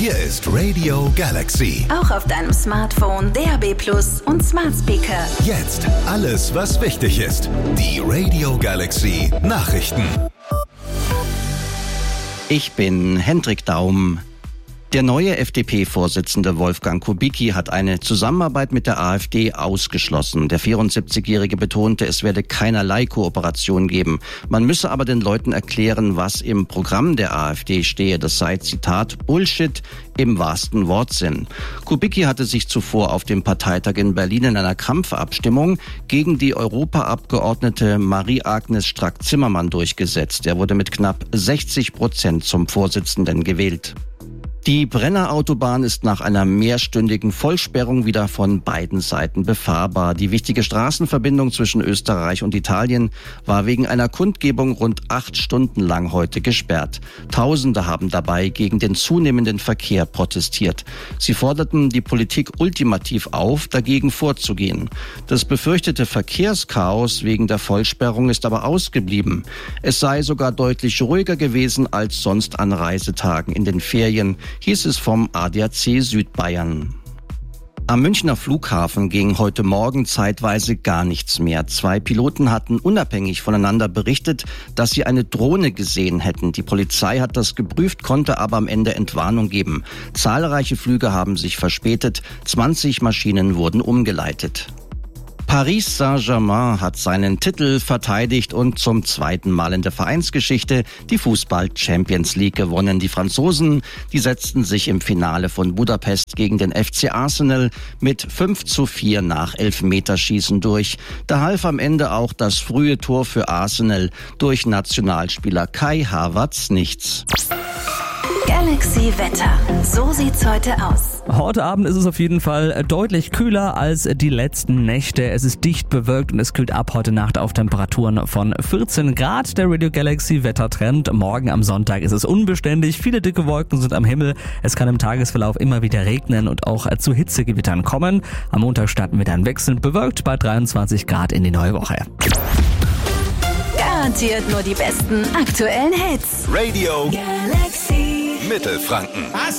Hier ist Radio Galaxy. Auch auf deinem Smartphone, DAB+ und Smart Speaker. Jetzt alles, was wichtig ist. Die Radio Galaxy Nachrichten. Ich bin Hendrik Daum. Der neue FDP-Vorsitzende Wolfgang Kubicki hat eine Zusammenarbeit mit der AfD ausgeschlossen. Der 74-Jährige betonte, es werde keinerlei Kooperation geben. Man müsse aber den Leuten erklären, was im Programm der AfD stehe. Das sei, Zitat, Bullshit im wahrsten Wortsinn. Kubicki hatte sich zuvor auf dem Parteitag in Berlin in einer Krampfabstimmung gegen die Europaabgeordnete Marie-Agnes Strack-Zimmermann durchgesetzt. Er wurde mit knapp 60% zum Vorsitzenden gewählt. Die Brenner Autobahn ist nach einer mehrstündigen Vollsperrung wieder von beiden Seiten befahrbar. Die wichtige Straßenverbindung zwischen Österreich und Italien war wegen einer Kundgebung rund 8 Stunden lang heute gesperrt. Tausende haben dabei gegen den zunehmenden Verkehr protestiert. Sie forderten die Politik ultimativ auf, dagegen vorzugehen. Das befürchtete Verkehrschaos wegen der Vollsperrung ist aber ausgeblieben. Es sei sogar deutlich ruhiger gewesen als sonst an Reisetagen in den Ferien, hieß es vom ADAC Südbayern. Am Münchner Flughafen ging heute Morgen zeitweise gar nichts mehr. 2 Piloten hatten unabhängig voneinander berichtet, dass sie eine Drohne gesehen hätten. Die Polizei hat das geprüft, konnte aber am Ende Entwarnung geben. Zahlreiche Flüge haben sich verspätet, 20 Maschinen wurden umgeleitet. Paris Saint-Germain hat seinen Titel verteidigt und zum 2. Mal in der Vereinsgeschichte die Fußball-Champions League gewonnen. Die Franzosen, die setzten sich im Finale von Budapest gegen den FC Arsenal mit 5:4 nach Elfmeterschießen durch. Da half am Ende auch das frühe Tor für Arsenal durch Nationalspieler Kai Havertz nichts. Galaxy Wetter. So sieht's heute aus. Heute Abend ist es auf jeden Fall deutlich kühler als die letzten Nächte. Es ist dicht bewölkt und es kühlt ab heute Nacht auf Temperaturen von 14 Grad. Der Radio Galaxy Wettertrend. Morgen am Sonntag ist es unbeständig. Viele dicke Wolken sind am Himmel. Es kann im Tagesverlauf immer wieder regnen und auch zu Hitzegewittern kommen. Am Montag starten wir dann wechselnd bewölkt bei 23 Grad in die neue Woche. Garantiert nur die besten aktuellen Hits. Radio Galaxy. Mittelfranken.